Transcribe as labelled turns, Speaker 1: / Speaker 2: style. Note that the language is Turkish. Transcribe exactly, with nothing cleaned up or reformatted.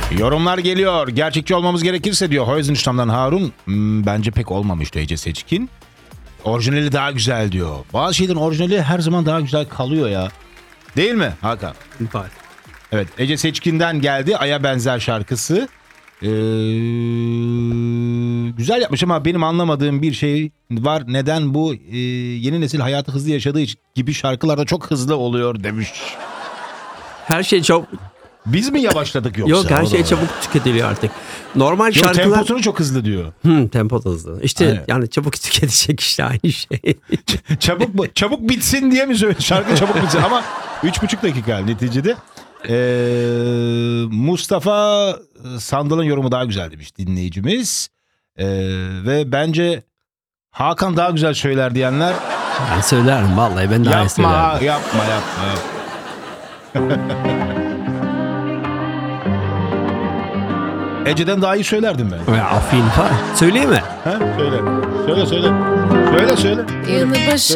Speaker 1: Yorumlar geliyor. Gerçekçi olmamız gerekirse diyor Hoyzenstamm'dan Harun. Hmm, bence pek olmamış diyor Ece Seçkin. Orijinali daha güzel diyor. Bazı şeylerin orijinali her zaman daha güzel kalıyor ya. Değil mi Hakan?
Speaker 2: Var.
Speaker 1: Evet, Ece Seçkin'den geldi Ay'a benzer şarkısı. Ee, güzel yapmış ama benim anlamadığım bir şey var. Neden bu e, yeni nesil hayatı hızlı yaşadığı gibi şarkılarda çok hızlı oluyor demiş.
Speaker 2: Her şey çok...
Speaker 1: Biz mi yavaşladık yoksa?
Speaker 2: Yok, her
Speaker 1: O
Speaker 2: şey
Speaker 1: da var.
Speaker 2: çabuk tüketiliyor artık. Normal
Speaker 1: Yok,
Speaker 2: şarkılar...
Speaker 1: temposunu çok hızlı diyor.
Speaker 2: Hmm, tempo da hızlı. İşte
Speaker 1: Aynen.
Speaker 2: yani çabuk tüketecek işte aynı şey.
Speaker 1: Çabuk mu? Çabuk bitsin diye mi söylüyor? Şarkı çabuk bitsin ama üç buçuk dakika neticede. Ee, Mustafa Sandal'ın yorumu daha güzel demiş dinleyicimiz. Ee, ve bence Hakan daha güzel söyler diyenler
Speaker 2: Ben söylerim vallahi, ben daha iyi
Speaker 1: yapma,
Speaker 2: söylerim.
Speaker 1: yapma yapma yapma. Ece'den daha iyi söylerdim ben.
Speaker 2: Ya, afiyet var. Söyleyeyim mi?
Speaker 1: Ha? Söyle. Söyle söyle. Söyle söyle.
Speaker 3: Yanı başa